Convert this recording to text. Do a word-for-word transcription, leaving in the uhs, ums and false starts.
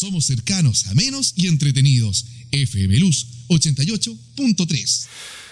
Somos cercanos, amenos y entretenidos. F M Luz ochenta y ocho punto tres.